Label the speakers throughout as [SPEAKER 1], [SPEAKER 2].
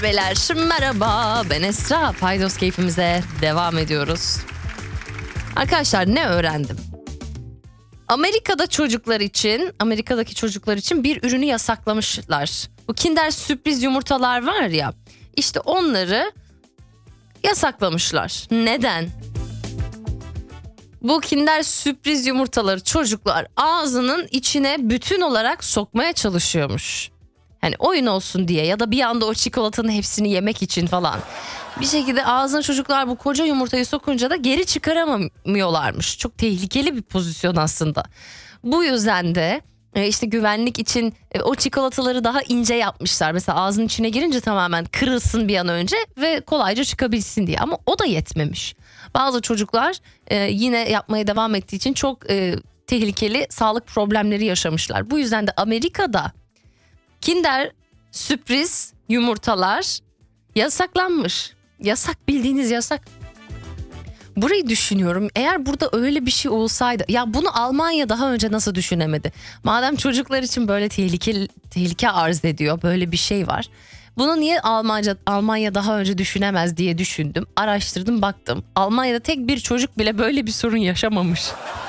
[SPEAKER 1] Beyler merhaba, ben Esra. Paydos keyfimize devam ediyoruz. Arkadaşlar, ne öğrendim? Amerika'daki çocuklar için bir ürünü yasaklamışlar. Bu Kinder sürpriz yumurtalar var ya, işte onları yasaklamışlar. Neden? Bu Kinder sürpriz yumurtaları çocuklar ağzının içine bütün olarak sokmaya çalışıyormuş. Hani oyun olsun diye ya da bir anda o çikolatanın hepsini yemek için falan. Bir şekilde ağzına çocuklar bu koca yumurtayı sokunca da geri çıkaramıyorlarmış. Çok tehlikeli bir pozisyon aslında. Bu yüzden de işte güvenlik için o çikolataları daha ince yapmışlar. Mesela ağzının içine girince tamamen kırılsın bir an önce ve kolayca çıkabilsin diye. Ama o da yetmemiş. Bazı çocuklar yine yapmaya devam ettiği için çok tehlikeli sağlık problemleri yaşamışlar. Bu yüzden de Amerika'da Kinder sürpriz yumurtalar yasaklanmış. Yasak, bildiğiniz yasak. Burayı düşünüyorum. Eğer burada öyle bir şey olsaydı, ya bunu Almanya daha önce nasıl düşünemedi? Madem çocuklar için böyle tehlike arz ediyor, böyle bir şey var. Bunu niye Almanya daha önce düşünemez diye düşündüm. Araştırdım, baktım. Almanya'da tek bir çocuk bile böyle bir sorun yaşamamış.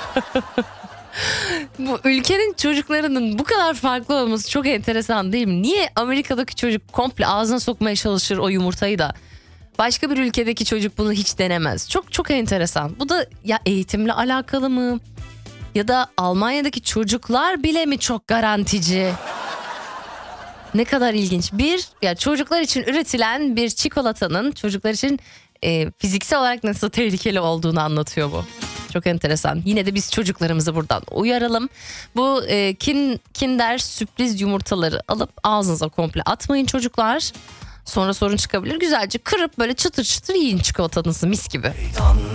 [SPEAKER 1] Bu ülkenin çocuklarının bu kadar farklı olması çok enteresan değil mi? Niye Amerika'daki çocuk komple ağzına sokmaya çalışır o yumurtayı da başka bir ülkedeki çocuk bunu hiç denemez? Çok çok enteresan. Bu da ya eğitimle alakalı mı? Ya da Almanya'daki çocuklar bile mi çok garantici? Ne kadar ilginç. Ya çocuklar için üretilen bir çikolatanın çocuklar için fiziksel olarak nasıl tehlikeli olduğunu anlatıyor bu. Çok enteresan. Yine de biz çocuklarımızı buradan uyaralım. Bu Kinder sürpriz yumurtaları alıp ağzınıza komple atmayın çocuklar. Sonra sorun çıkabilir. Güzelce kırıp böyle çıtır çıtır yiyin çikolatanızı, mis gibi.